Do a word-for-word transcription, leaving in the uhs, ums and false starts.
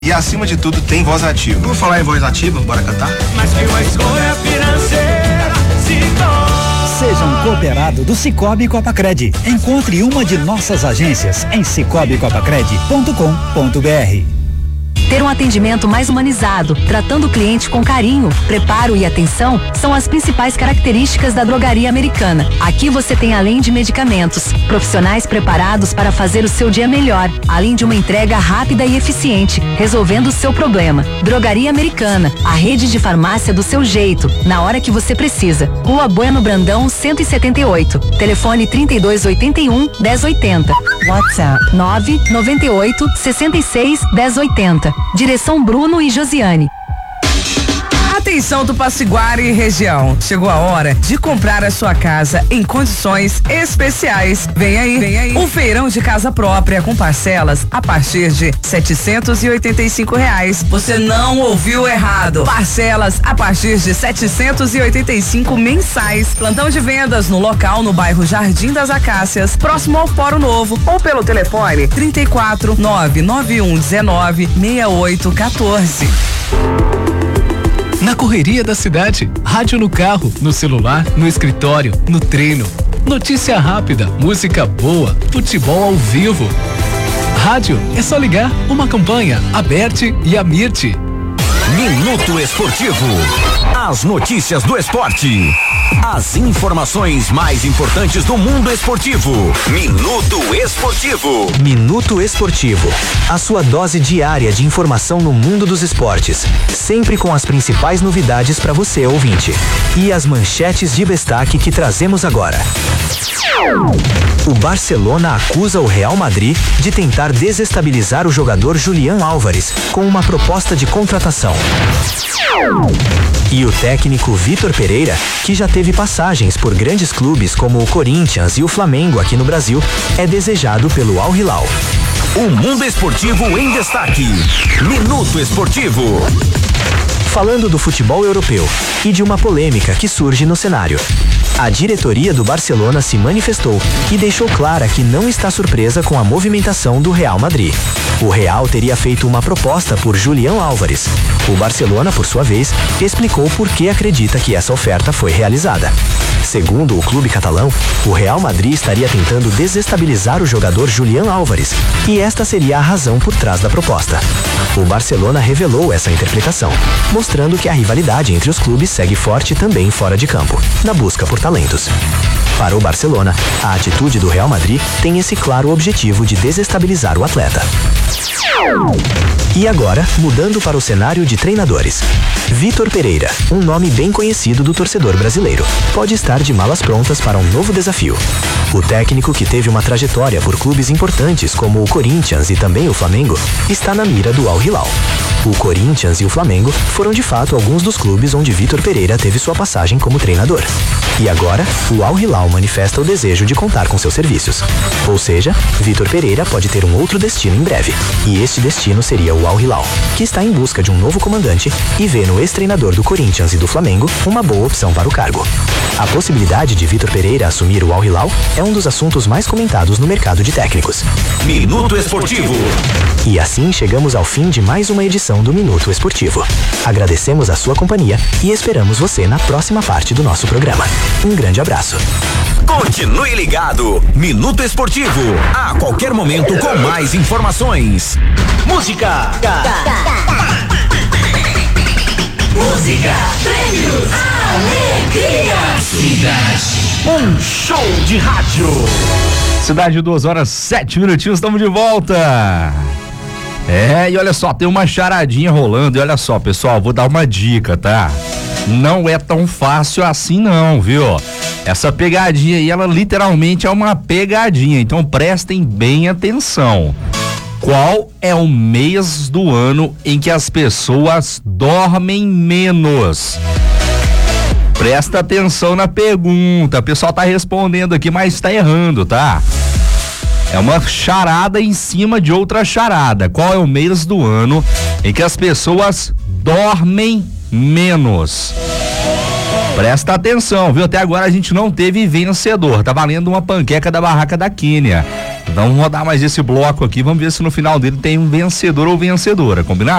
E acima de tudo tem voz ativa. Vou falar em voz ativa, bora cantar? Mas que uma escolha financeira, Cicobi. Seja um cooperado do Cicobi Copacred. Encontre uma de nossas agências em cicobi copacred ponto com ponto br. Ter um atendimento mais humanizado, tratando o cliente com carinho, preparo e atenção são as principais características da Drogaria Americana. Aqui você tem, além de medicamentos, profissionais preparados para fazer o seu dia melhor, além de uma entrega rápida e eficiente, resolvendo o seu problema. Drogaria Americana, a rede de farmácia do seu jeito, na hora que você precisa. Rua Bueno Brandão, cento e setenta e oito. Telefone trinta e dois oitenta e um, dez oitenta. WhatsApp nove nove oito, sessenta e seis, dez oitenta. Direção Bruno e Josiane. Atenção Tupaciguara e região, chegou a hora de comprar a sua casa em condições especiais. Vem aí, vem aí, um feirão de casa própria com parcelas a partir de setecentos e oitenta e cinco reais. Você não ouviu errado, parcelas a partir de setecentos e oitenta e cinco mensais. Plantão de vendas no local no bairro Jardim das Acácias, próximo ao Fórum Novo, ou pelo telefone trinta e quatro, nove nove um dezenove, sessenta e oito quatorze. Na correria da cidade, rádio no carro, no celular, no escritório, no treino. Notícia rápida, música boa, futebol ao vivo. Rádio é só ligar, uma campanha, Aberte e Amirte. Minuto Esportivo. As notícias do esporte. As informações mais importantes do mundo esportivo. Minuto Esportivo. Minuto Esportivo. A sua dose diária de informação no mundo dos esportes. Sempre com as principais novidades para você, ouvinte. E as manchetes de destaque que trazemos agora. O Barcelona acusa o Real Madrid de tentar desestabilizar o jogador Julián Álvares com uma proposta de contratação. E o técnico Vitor Pereira, que já teve passagens por grandes clubes como o Corinthians e o Flamengo aqui no Brasil, é desejado pelo Al Hilal. O mundo esportivo em destaque. Minuto Esportivo. Falando do futebol europeu e de uma polêmica que surge no cenário. A diretoria do Barcelona se manifestou e deixou clara que não está surpresa com a movimentação do Real Madrid. O Real teria feito uma proposta por Julián Álvares. O Barcelona, por sua vez, explicou por que acredita que essa oferta foi realizada. Segundo o clube catalão, o Real Madrid estaria tentando desestabilizar o jogador Julián Álvares, e esta seria a razão por trás da proposta. O Barcelona revelou essa interpretação, mostrando que a rivalidade entre os clubes segue forte também fora de campo, na busca por talentos. Para o Barcelona, a atitude do Real Madrid tem esse claro objetivo de desestabilizar o atleta. E agora, mudando para o cenário de treinadores. Vitor Pereira, um nome bem conhecido do torcedor brasileiro, pode estar de malas prontas para um novo desafio. O técnico, que teve uma trajetória por clubes importantes como o Corinthians e também o Flamengo, está na mira do Al Hilal. O Corinthians e o Flamengo foram de fato alguns dos clubes onde Vitor Pereira teve sua passagem como treinador. E agora, o Al Hilal manifesta o desejo de contar com seus serviços. Ou seja, Vitor Pereira pode ter um outro destino em breve. E este destino seria o Al Hilal, que está em busca de um novo comandante e vê no ex-treinador do Corinthians e do Flamengo uma boa opção para o cargo. A possibilidade de Vitor Pereira assumir o Al Hilal é um dos assuntos mais comentados no mercado de técnicos. Minuto Esportivo. E assim chegamos ao fim de mais uma edição do Minuto Esportivo. Agradecemos a sua companhia e esperamos você na próxima parte do nosso programa. Um grande abraço. Continue ligado. Minuto Esportivo. A qualquer momento com mais informações. Música. Música, prêmios, alegria. Cidade, um show de rádio. Cidade, duas horas, sete minutinhos, estamos de volta. É, e olha só, tem uma charadinha rolando. E olha só, pessoal, vou dar uma dica, tá? Não é tão fácil assim não, viu? Essa pegadinha aí, ela literalmente é uma pegadinha, então prestem bem atenção. Qual é o mês do ano em que as pessoas dormem menos? Presta atenção na pergunta. O pessoal tá respondendo aqui, mas tá errando, tá? É uma charada em cima de outra charada. Qual é o mês do ano em que as pessoas dormem menos? Presta atenção, viu? Até agora a gente não teve vencedor. Tá valendo uma panqueca da Barraca da Quênia. Vamos rodar mais esse bloco aqui, vamos ver se no final dele tem um vencedor ou vencedora, combinado?